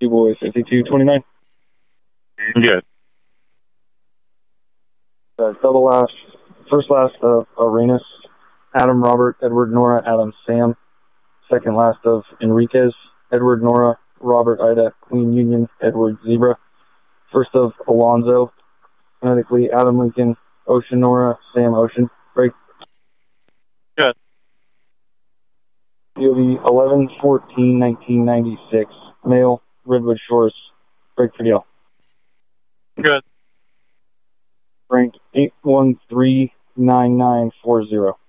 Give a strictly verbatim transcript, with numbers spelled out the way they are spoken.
Boy fifty-two twenty-nine. Good. Uh, double last, first last of Arenas, Adam Robert, Edward Nora, Adam Sam. Second last of Enriquez, Edward Nora, Robert Ida, Queen Union, Edward Zebra. First of Alonzo, phonetically Adam Lincoln, Ocean Nora, Sam Ocean. Break. Good. P O V eleven fourteen nineteen ninety-six, male, Redwood Shores. Break for deal. Good. Rank eight one three nine nine four zero.